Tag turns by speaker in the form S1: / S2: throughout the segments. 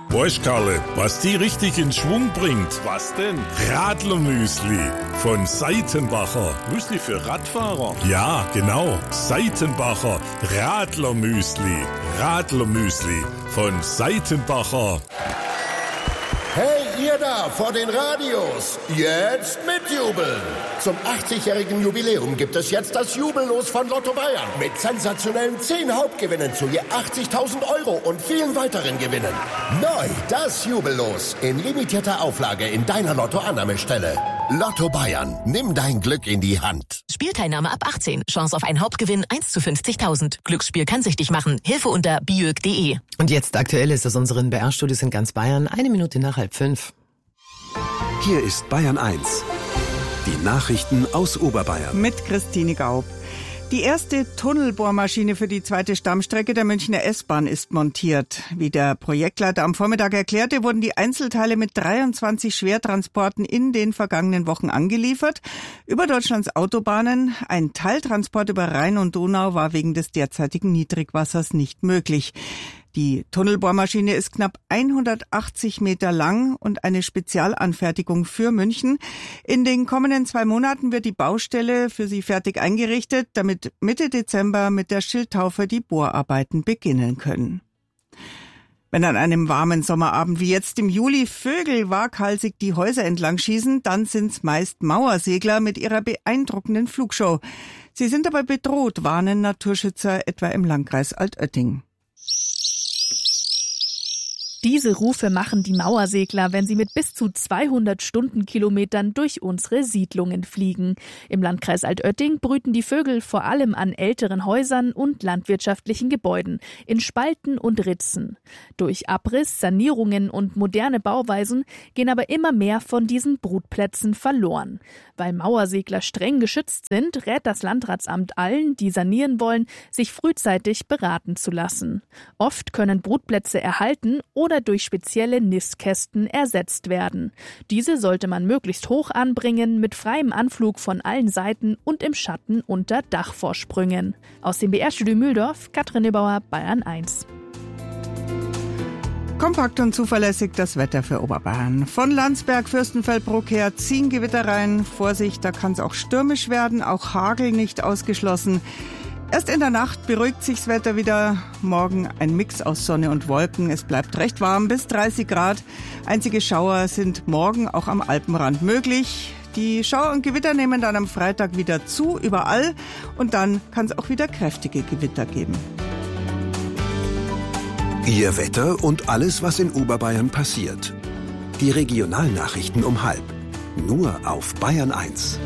S1: Weißt, Karle, was die richtig in Schwung bringt?
S2: Was denn?
S1: Radlermüsli von Seitenbacher.
S2: Müsli für Radfahrer?
S1: Ja, genau. Seitenbacher Radlermüsli. Radlermüsli von Seitenbacher.
S3: Hey, ihr da vor den Radios, jetzt mitjubeln! Zum 80-jährigen Jubiläum gibt es jetzt das Jubellos von Lotto Bayern mit sensationellen 10 Hauptgewinnen zu je 80.000 € und vielen weiteren Gewinnen. Neu das Jubellos in limitierter Auflage in deiner Lotto-Annahmestelle. Lotto Bayern, nimm dein Glück in die Hand.
S4: Spielteilnahme ab 18. Chance auf einen Hauptgewinn 1 zu 50.000. Glücksspiel kann süchtig machen. Hilfe unter biög.de.
S5: Und jetzt aktuell ist aus unseren BR-Studios in ganz Bayern 1 Minute nach 4:30.
S6: Hier ist Bayern 1. Die Nachrichten aus Oberbayern.
S7: Mit Christine Gaub. Die erste Tunnelbohrmaschine für die zweite Stammstrecke der Münchner S-Bahn ist montiert. Wie der Projektleiter am Vormittag erklärte, wurden die Einzelteile mit 23 Schwertransporten in den vergangenen Wochen angeliefert. Über Deutschlands Autobahnen. Ein Teiltransport über Rhein und Donau war wegen des derzeitigen Niedrigwassers nicht möglich. Die Tunnelbohrmaschine ist knapp 180 Meter lang und eine Spezialanfertigung für München. In den kommenden 2 Monaten wird die Baustelle für sie fertig eingerichtet, damit Mitte Dezember mit der Schildtaufe die Bohrarbeiten beginnen können. Wenn an einem warmen Sommerabend wie jetzt im Juli Vögel waghalsig die Häuser entlang schießen, dann sind's meist Mauersegler mit ihrer beeindruckenden Flugshow. Sie sind aber bedroht, warnen Naturschützer etwa im Landkreis Altötting.
S8: Diese Rufe machen die Mauersegler, wenn sie mit bis zu 200 Stundenkilometern durch unsere Siedlungen fliegen. Im Landkreis Altötting brüten die Vögel vor allem an älteren Häusern und landwirtschaftlichen Gebäuden, in Spalten und Ritzen. Durch Abriss, Sanierungen und moderne Bauweisen gehen aber immer mehr von diesen Brutplätzen verloren. Weil Mauersegler streng geschützt sind, rät das Landratsamt allen, die sanieren wollen, sich frühzeitig beraten zu lassen. Oft können Brutplätze erhalten oder durch spezielle Nistkästen ersetzt werden. Diese sollte man möglichst hoch anbringen, mit freiem Anflug von allen Seiten und im Schatten unter Dachvorsprüngen. Aus dem BR-Studio Mühldorf, Katrin Neubauer, Bayern 1.
S7: Kompakt und zuverlässig das Wetter für Oberbayern. Von Landsberg, Fürstenfeldbruck her ziehen Gewitter rein. Vorsicht, da kann es auch stürmisch werden, auch Hagel nicht ausgeschlossen. Erst in der Nacht beruhigt sich's Wetter wieder. Morgen ein Mix aus Sonne und Wolken. Es bleibt recht warm, bis 30 Grad. Einzige Schauer sind morgen auch am Alpenrand möglich. Die Schauer und Gewitter nehmen dann am Freitag wieder zu, überall. Und dann kann es auch wieder kräftige Gewitter geben.
S6: Ihr Wetter und alles, was in Oberbayern passiert. Die Regionalnachrichten um 12:30. Nur auf Bayern 1.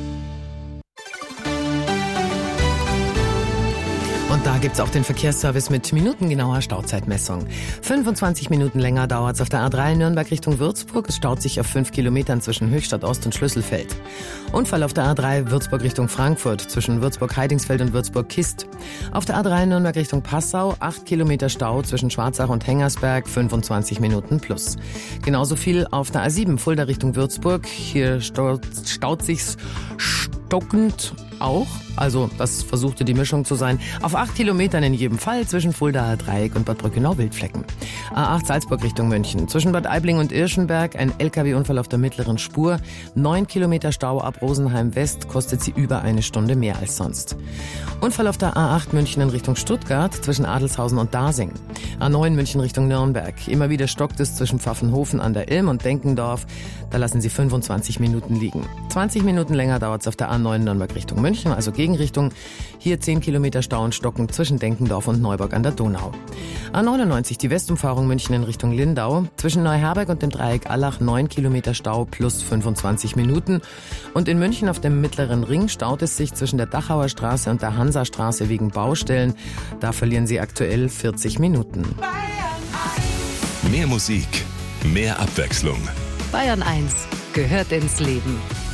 S5: Und da gibt's auch den Verkehrsservice mit minutengenauer Stauzeitmessung. 25 Minuten länger dauert's auf der A3 Nürnberg Richtung Würzburg. Es staut sich auf 5 Kilometern zwischen Höchstadt Ost und Schlüsselfeld. Unfall auf der A3 Würzburg Richtung Frankfurt zwischen Würzburg-Heidingsfeld und Würzburg-Kist. Auf der A3 Nürnberg Richtung Passau 8 Kilometer Stau zwischen Schwarzach und Hengersberg, 25 Minuten plus. Genauso viel auf der A7 Fulda Richtung Würzburg. Hier staut sich's stockend auch, also das versuchte die Mischung zu sein, auf 8 Kilometern in jedem Fall zwischen Fuldaer Dreieck und Bad Brückenau-Wildflecken. A8 Salzburg Richtung München. Zwischen Bad Aibling und Irschenberg ein LKW-Unfall auf der mittleren Spur. 9 Kilometer Stau ab Rosenheim West, kostet sie über 1 Stunde mehr als sonst. Unfall auf der A8 München in Richtung Stuttgart zwischen Adelshausen und Dasing. A9 München Richtung Nürnberg. Immer wieder stockt es zwischen Pfaffenhofen an der Ilm und Denkendorf. Da lassen sie 25 Minuten liegen. 20 Minuten länger dauert es auf der A9 Nürnberg Richtung München, also Gegenrichtung. Hier 10 Kilometer Stau und Stocken zwischen Denkendorf und Neuburg an der Donau. A99 die Westumfahrung München in Richtung Lindau. Zwischen Neuherberg und dem Dreieck Allach 9 Kilometer Stau plus 25 Minuten. Und in München auf dem Mittleren Ring staut es sich zwischen der Dachauer Straße und der Hansastraße wegen Baustellen. Da verlieren sie aktuell 40 Minuten.
S9: Mehr Musik, mehr Abwechslung.
S4: Bayern 1 gehört ins Leben.